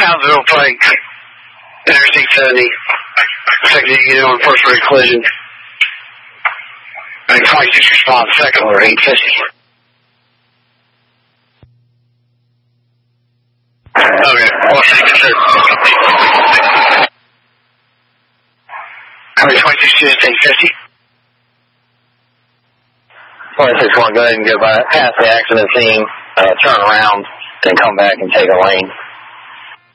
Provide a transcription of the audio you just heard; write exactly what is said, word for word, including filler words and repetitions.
Townsville Pike, Interstate seventy. Second unit on first rate collision. And twenty-six response, second order, eight fifty. Okay, well, second, sir. How many twenty-six units, eight fifty? twenty-six one, go ahead and go by, past the accident scene, uh, turn around, and come back and take a lane.